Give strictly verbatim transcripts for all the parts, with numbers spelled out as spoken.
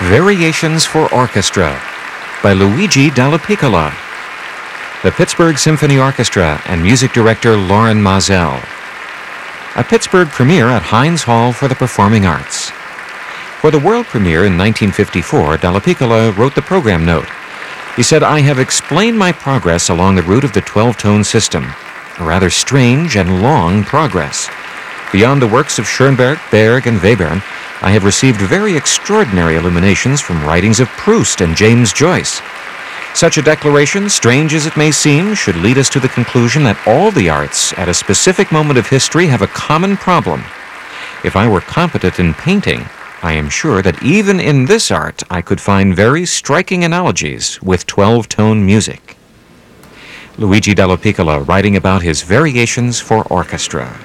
Variations for Orchestra by Luigi Dallapiccola. The Pittsburgh Symphony Orchestra and music director Lorin Maazel. A Pittsburgh premiere at Heinz Hall for the Performing Arts. For the world premiere in nineteen fifty-four, Dallapiccola wrote the program note. He said, "I have explained my progress along the route of the twelve-tone system, a rather strange and long progress. Beyond the works of Schoenberg, Berg, and Webern, I have received very extraordinary illuminations from writings of Proust and James Joyce. Such a declaration, strange as it may seem, should lead us to the conclusion that all the arts at a specific moment of history have a common problem. If I were competent in painting, I am sure that even in this art I could find very striking analogies with twelve-tone music." Luigi Dallapiccola writing about his Variations for Orchestra.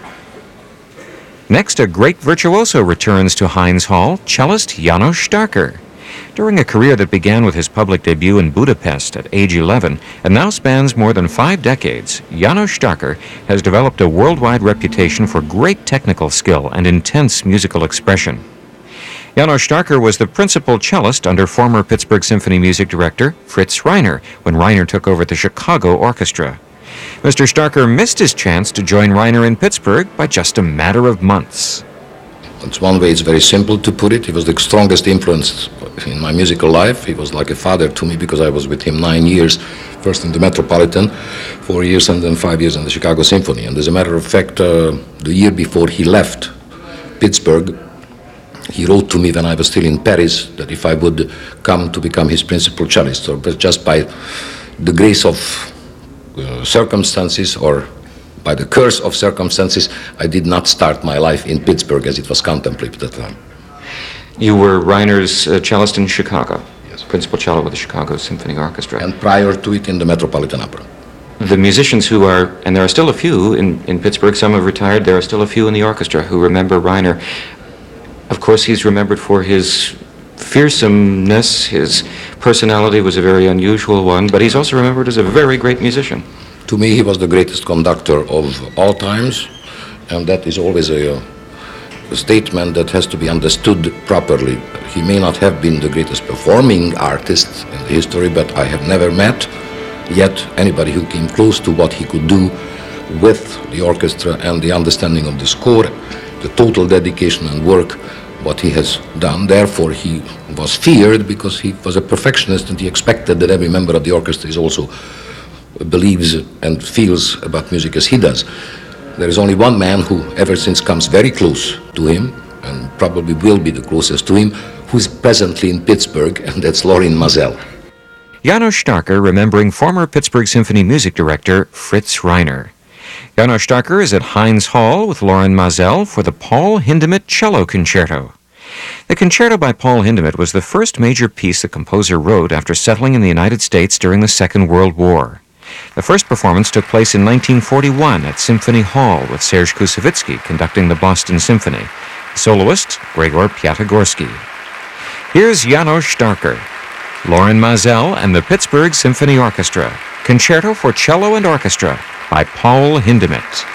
Next, a great virtuoso returns to Heinz Hall, cellist János Starker. During a career that began with his public debut in Budapest at age eleven and now spans more than five decades, János Starker has developed a worldwide reputation for great technical skill and intense musical expression. János Starker was the principal cellist under former Pittsburgh Symphony music director Fritz Reiner when Reiner took over the Chicago Orchestra. Mister Starker missed his chance to join Reiner in Pittsburgh by just a matter of months. That's one way. It's very simple to put it. He was the strongest influence in my musical life. He was like a father to me because I was with him nine years, first in the Metropolitan, four years, and then five years in the Chicago Symphony. And as a matter of fact, uh, the year before he left Pittsburgh, he wrote to me when I was still in Paris that if I would come to become his principal cellist, or just by the grace of uh, circumstances or by the curse of circumstances, I did not start my life in Pittsburgh as it was contemplated at the time. You were Reiner's uh, cellist in Chicago, yes. Principal cello with the Chicago Symphony Orchestra. And prior to it in the Metropolitan Opera. The musicians who are, and there are still a few in, in Pittsburgh, some have retired, there are still a few in the orchestra who remember Reiner. Of course, he's remembered for his fearsomeness. His personality was a very unusual one, but he's also remembered as a very great musician. To me, he was the greatest conductor of all times, and that is always a, a statement that has to be understood properly. He may not have been the greatest performing artist in the history, but I have never met yet anybody who came close to what he could do with the orchestra and the understanding of the score, the total dedication and work what he has done. Therefore, he was feared because he was a perfectionist and he expected that every member of the orchestra is also believes and feels about music as he does. There is only one man who ever since comes very close to him and probably will be the closest to him, who is presently in Pittsburgh, and that's Lorin Maazel. János Starker remembering former Pittsburgh Symphony music director Fritz Reiner. János Starker is at Heinz Hall with Lorin Maazel for the Paul Hindemith Cello Concerto. The concerto by Paul Hindemith was the first major piece the composer wrote after settling in the United States during the Second World War. The first performance took place in nineteen forty-one at Symphony Hall with Serge Koussevitzky conducting the Boston Symphony. The soloist, Gregor Piatigorsky. Here's János Starker, Lorin Maazel and the Pittsburgh Symphony Orchestra, Concerto for Cello and Orchestra by Paul Hindemith.